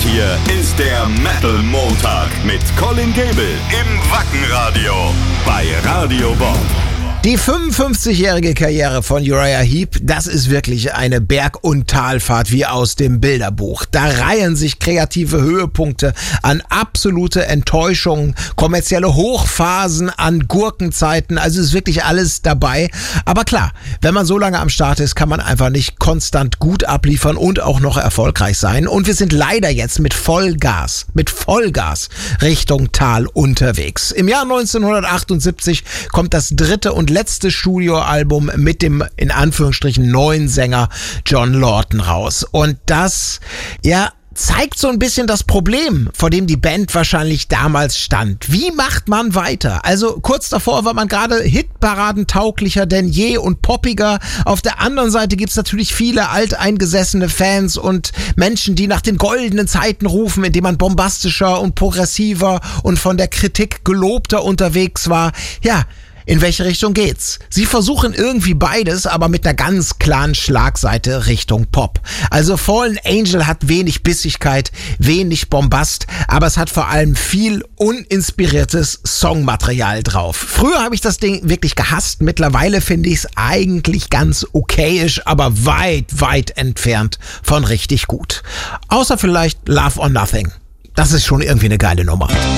hier ist der Metal Montag mit Colin Gable im Wackenradio bei Radio Bob. Die 55-jährige Karriere von Uriah Heep, das ist wirklich eine Berg- und Talfahrt wie aus dem Bilderbuch. Da reihen sich kreative Höhepunkte an absolute Enttäuschungen, kommerzielle Hochphasen an Gurkenzeiten, also ist wirklich alles dabei. Aber klar, wenn man so lange am Start ist, kann man einfach nicht konstant gut abliefern und auch noch erfolgreich sein. Und wir sind leider jetzt mit Vollgas Richtung Tal unterwegs. Im Jahr 1978 kommt das dritte und letzte Studioalbum mit dem, in Anführungsstrichen, neuen Sänger John Lawton raus. Und das, zeigt so ein bisschen das Problem, vor dem die Band wahrscheinlich damals stand. Wie macht man weiter? Also kurz davor war man gerade hitparadentauglicher denn je und poppiger. Auf der anderen Seite gibt's natürlich viele alteingesessene Fans und Menschen, die nach den goldenen Zeiten rufen, indem man bombastischer und progressiver und von der Kritik gelobter unterwegs war. Ja, in welche Richtung geht's? Sie versuchen irgendwie beides, aber mit einer ganz klaren Schlagseite Richtung Pop. Also Fallen Angel hat wenig Bissigkeit, wenig Bombast, aber es hat vor allem viel uninspiriertes Songmaterial drauf. Früher habe ich das Ding wirklich gehasst, mittlerweile finde ich es eigentlich ganz okayisch, aber weit entfernt von richtig gut. Außer vielleicht Love or Nothing. Das ist schon irgendwie eine geile Nummer.